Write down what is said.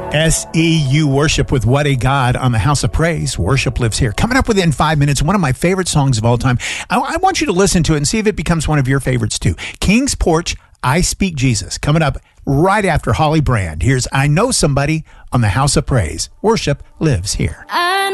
SEU Worship with What a God on the House of Praise. Worship lives here. Coming up within 5 minutes, one of my favorite songs of all time. I want you to listen to it and see if it becomes one of your favorites too. King's Porch, I Speak Jesus. Coming up right after Holly Brand. Here's I Know Somebody on the House of Praise. Worship lives here.